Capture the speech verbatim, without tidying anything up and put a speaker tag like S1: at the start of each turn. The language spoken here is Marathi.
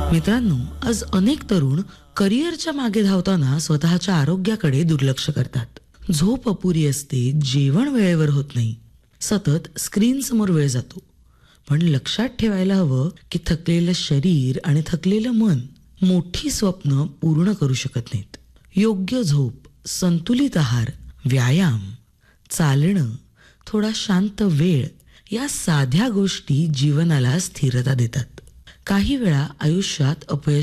S1: मित्रांनो, आज अनेक तरुण करिअरच्या मागे धावताना स्वतःच्या आरोग्याकडे दुर्लक्ष करतात. झोप अपुरी असते, जेवण वेळेवर होत नाही, सतत स्क्रीन समोर वेळ जातो. पण लक्षात ठेवायला हवं की थकलेलं शरीर आणि थकलेलं मन मोठी स्वप्न पूर्ण करू शकत नाहीत. योग्य झोप, संतुलित आहार, व्यायाम, चालणं, थोडा शांत वेळ या साध्या गोष्टी जीवनाला स्थिरता देतात. काही वेळा आयुष्यात अपयश